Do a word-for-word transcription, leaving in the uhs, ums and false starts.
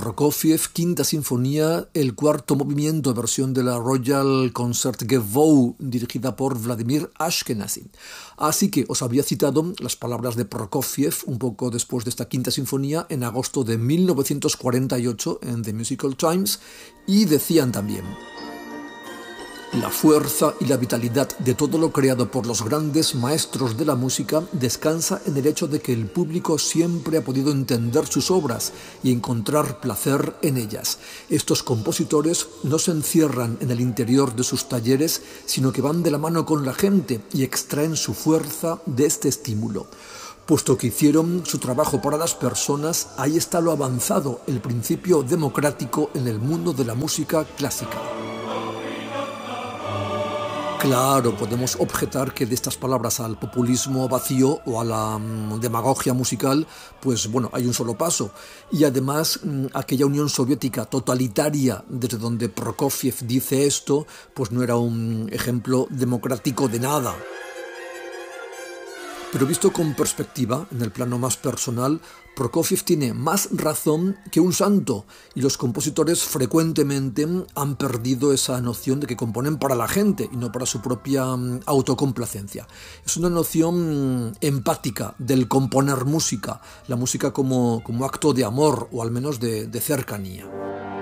Prokofiev, Quinta Sinfonía, el cuarto movimiento, versión de la Royal Concertgebouw, dirigida por Vladimir Ashkenazy. Así que os había citado las palabras de Prokofiev un poco después de esta Quinta Sinfonía, en agosto de mil novecientos cuarenta y ocho, en The Musical Times, y decían también: la fuerza y la vitalidad de todo lo creado por los grandes maestros de la música descansa en el hecho de que el público siempre ha podido entender sus obras y encontrar placer en ellas. Estos compositores no se encierran en el interior de sus talleres, sino que van de la mano con la gente y extraen su fuerza de este estímulo. Puesto que hicieron su trabajo para las personas, ahí está lo avanzado, el principio democrático en el mundo de la música clásica. Claro, podemos objetar que de estas palabras al populismo vacío o a la um, demagogia musical, pues bueno, hay un solo paso. Y además, um, aquella Unión Soviética totalitaria desde donde Prokofiev dice esto, pues no era un ejemplo democrático de nada. Pero visto con perspectiva, en el plano más personal, Prokofiev tiene más razón que un santo, y los compositores frecuentemente han perdido esa noción de que componen para la gente y no para su propia autocomplacencia. Es una noción empática del componer música, la música como, como acto de amor o al menos de, de cercanía.